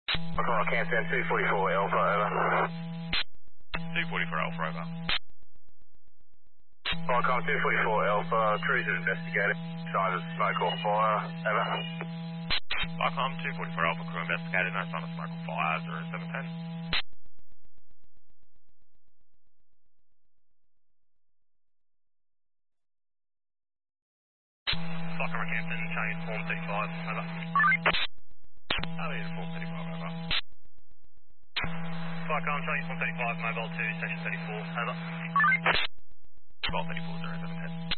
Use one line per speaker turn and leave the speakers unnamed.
I can't send 244 Alpha, over.
244 Alpha, over.
Viacom 244 Alpha, crews have investigated. Signs of smoke or fire, over.
Viacom 244 Alpha, crew investigated, no sign of smoke or fire, 0710. Viacom Rockhampton, change form 35, over. Oh, yeah, form 35, over. Viacom, change form 35, mobile to station 34, over. Mobile 34, 0710.